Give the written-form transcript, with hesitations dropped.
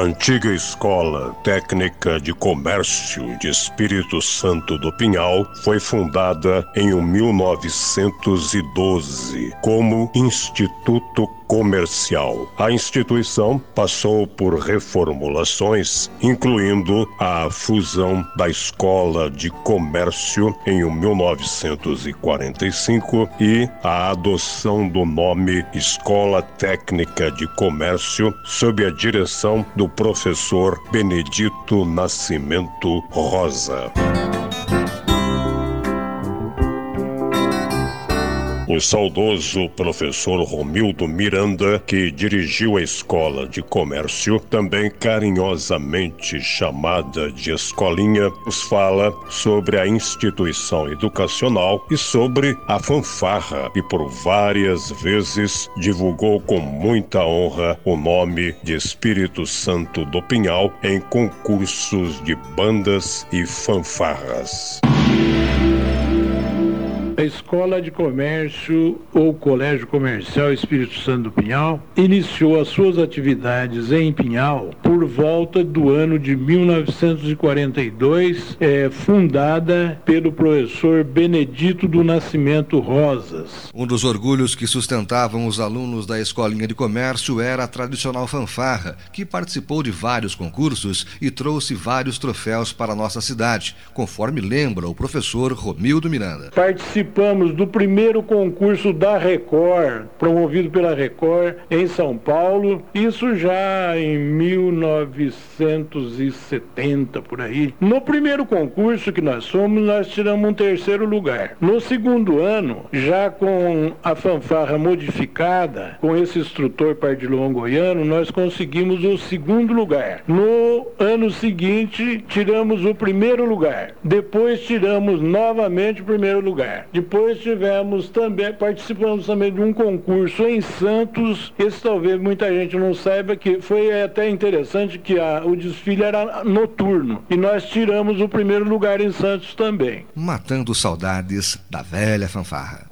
antiga Escola Técnica de Comércio de Espírito Santo do Pinhal foi fundada em 1912 como Instituto Comercial. A instituição passou por reformulações, incluindo a fusão da Escola de Comércio em 1945 e a adoção do nome Escola Técnica de Comércio sob a direção do professor Benedito Nascimento Rosa. O saudoso professor Romildo Miranda, que dirigiu a Escola de Comércio, também carinhosamente chamada de Escolinha, nos fala sobre a instituição educacional e sobre a fanfarra, e por várias vezes divulgou com muita honra o nome de Espírito Santo do Pinhal em concursos de bandas e fanfarras. A Escola de Comércio ou Colégio Comercial Espírito Santo do Pinhal iniciou as suas atividades em Pinhal por volta do ano de 1942, fundada pelo professor Benedito do Nascimento Rosas. Um dos orgulhos que sustentavam os alunos da Escolinha de Comércio era a tradicional fanfarra, que participou de vários concursos e trouxe vários troféus para a nossa cidade, conforme lembra o professor Romildo Miranda. Participamos do primeiro concurso da Record, promovido pela Record em São Paulo, isso já em 1970, por aí. No primeiro concurso que nós fomos, nós tiramos um terceiro lugar. No segundo ano, já com a fanfarra modificada, com esse instrutor pardilhão goiano, nós conseguimos o segundo lugar. No ano seguinte, tiramos o primeiro lugar. Depois tiramos novamente o primeiro lugar. Depois participamos também de um concurso em Santos. Esse talvez muita gente não saiba, que foi até interessante, que o desfile era noturno. E nós tiramos o primeiro lugar em Santos também. Matando saudades da velha fanfarra.